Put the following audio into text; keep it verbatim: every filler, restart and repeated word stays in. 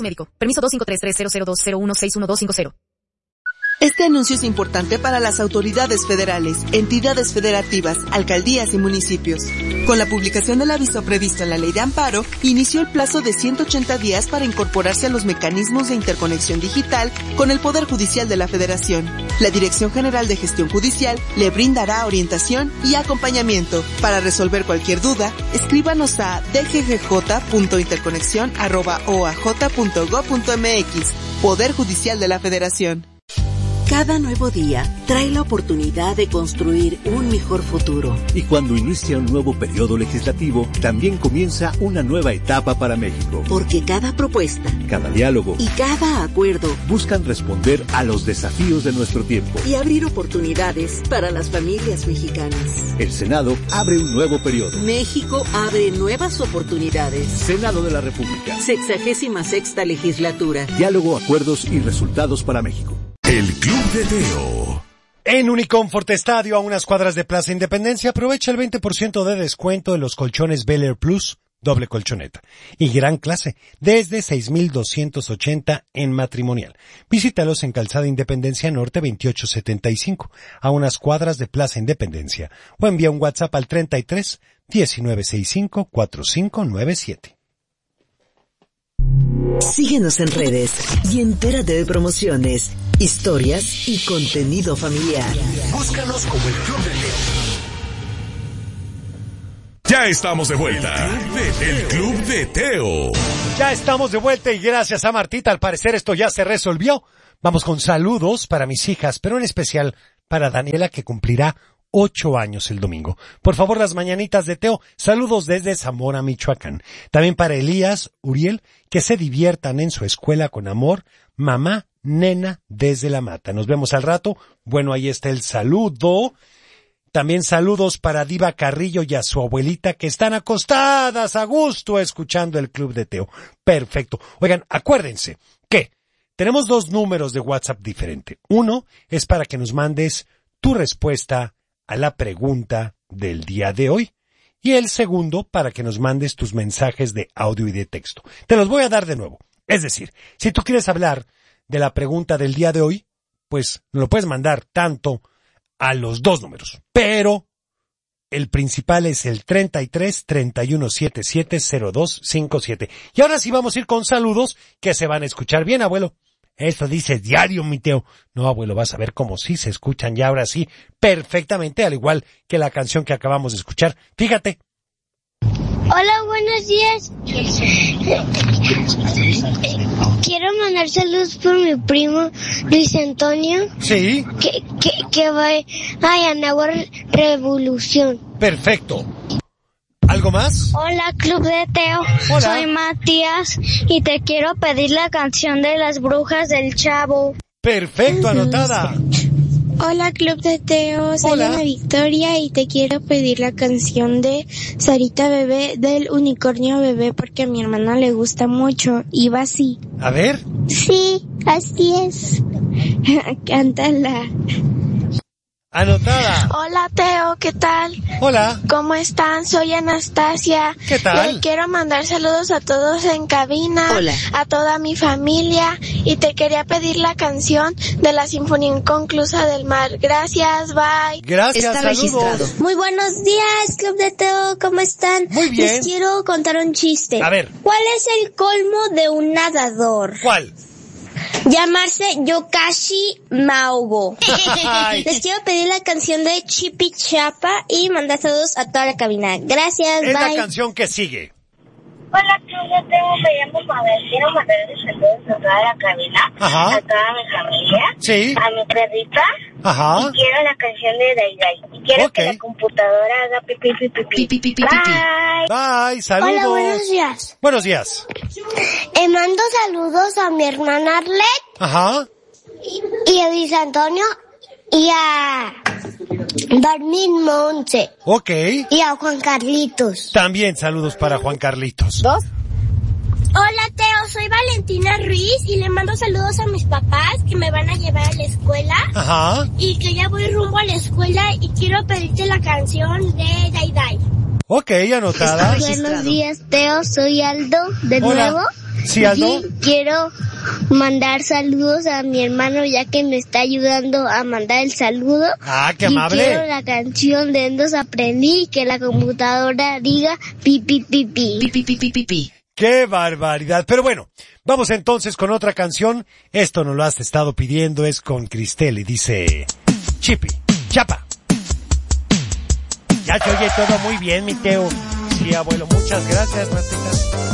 su médico. Permiso dos cinco tres tres cero cero dos cero uno seis uno dos cinco cero. Este anuncio es importante para las autoridades federales, entidades federativas, alcaldías y municipios. Con la publicación del aviso previsto en la Ley de Amparo, inició el plazo de ciento ochenta días para incorporarse a los mecanismos de interconexión digital con el Poder Judicial de la Federación. La Dirección General de Gestión Judicial le brindará orientación y acompañamiento. Para resolver cualquier duda, escríbanos a d g g j punto interconexión arroba o a j punto gob punto m x. Poder Judicial de la Federación. Cada nuevo día trae la oportunidad de construir un mejor futuro. Y cuando inicia un nuevo periodo legislativo, también comienza una nueva etapa para México. Porque cada propuesta, cada diálogo y cada acuerdo buscan responder a los desafíos de nuestro tiempo y abrir oportunidades para las familias mexicanas. El Senado abre un nuevo periodo. México abre nuevas oportunidades. Senado de la República. Sexagésima sexta legislatura. Diálogo, acuerdos y resultados para México. El Club de Teo. En Unicomfort Estadio, a unas cuadras de Plaza Independencia, aprovecha el veinte por ciento de descuento en los colchones Bel Air Plus, doble colchoneta, y gran clase, desde seis mil doscientos ochenta en matrimonial. Visítalos en Calzada Independencia Norte veintiocho setenta y cinco, a unas cuadras de Plaza Independencia, o envía un WhatsApp al treinta y tres, diecinueve sesenta y cinco, cuarenta y cinco noventa y siete. Síguenos en redes y entérate de promociones, historias y contenido familiar. Búscanos como el Club de Teo. Ya estamos de vuelta. El Club de Teo. Ya estamos de vuelta y gracias a Martita, al parecer esto ya se resolvió. Vamos con saludos para mis hijas, pero en especial para Daniela, que cumplirá ocho años el domingo. Por favor, las mañanitas de Teo. Saludos desde Zamora, Michoacán. También para Elías, Uriel, que se diviertan en su escuela con amor. Mamá, nena, desde La Mata. Nos vemos al rato. Bueno, ahí está el saludo. También saludos para Diva Carrillo y a su abuelita, que están acostadas a gusto escuchando el Club de Teo. Perfecto. Oigan, acuérdense que tenemos dos números de WhatsApp diferentes. Uno es para que nos mandes tu respuesta a la pregunta del día de hoy, y el segundo para que nos mandes tus mensajes de audio y de texto. Te los voy a dar de nuevo. Es decir, si tú quieres hablar de la pregunta del día de hoy, pues lo puedes mandar tanto a los dos números, pero el principal es el treinta y tres, treinta y uno setenta y siete, cero dos cincuenta y siete. Y ahora sí vamos a ir con saludos que se van a escuchar bien, abuelo. Esto dice diario, mi Teo. No, abuelo, vas a ver cómo sí se escuchan ya ahora sí perfectamente, al igual que la canción que acabamos de escuchar. Fíjate. Hola, buenos días. Quiero mandar saludos por mi primo Luis Antonio. Sí. Que, que, que va a Nahua Revolución. Perfecto. ¿Algo más? Hola, Club de Teo. Hola. Soy Matías y te quiero pedir la canción de las brujas del Chavo. Perfecto, anotada. Hola, Club de Teo. Soy Hola. Ana Victoria y te quiero pedir la canción de Sarita Bebé del Unicornio Bebé porque a mi hermana le gusta mucho y va así. A ver. Sí, así es. Cántala. Anotada. Hola, Teo, ¿qué tal? Hola. ¿Cómo están? Soy Anastasia. ¿Qué tal? Le quiero mandar saludos a todos en cabina. Hola. A toda mi familia. Y te quería pedir la canción de la Sinfonía Inconclusa del Mar. Gracias, bye. Gracias, Está saludos. registrado. Muy buenos días, Club de Teo. ¿Cómo están? Muy bien. Les quiero contar un chiste. A ver. ¿Cuál es el colmo de un nadador? ¿Cuál? Llamarse Yokashi Maobo. Ay. Les quiero pedir la canción de Chipi Chapa y mandar saludos a toda la cabina. Gracias, Es la bye. canción que sigue. Hola, Club de Teo, me llamo Mabel. Quiero mandarles saludos a toda la cabina, Ajá. a toda mi familia, Sí. a mi perrita, Ajá. y quiero la canción de Dai Dai. Y quiero Ok. que la computadora haga pipi pipi pipi. Pi, pi, pi, pi, pi. Bye. Bye, saludos. Hola, buenos días. Buenos días. Eh, mando saludos a mi hermana Arlet Ajá. y a Luis Antonio y a Darmin Monte Ok. y a Juan Carlitos. También saludos para Juan Carlitos. Hola, Teo, soy Valentina Ruiz y le mando saludos a mis papás que me van a llevar a la escuela Ajá. y que ya voy rumbo a la escuela y quiero pedirte la canción de Dai Dai. Ok, anotada. Está registrado. Buenos días, Teo. Soy Aldo, de Hola. nuevo. Sí, Aldo. Y quiero mandar saludos a mi hermano ya que me está ayudando a mandar el saludo. Ah, qué y amable. Quiero la canción de Endos Aprendí, que la computadora diga pi pi pi pi. Pi, pi, pi, pi, pi, pi. ¡Qué barbaridad! Pero bueno, vamos entonces con otra canción. Esto nos lo has estado pidiendo, es con Cristel y dice... Chipi, chapa. Ya se oye todo muy bien, mi Teo. Sí, abuelo, muchas gracias, ratitas.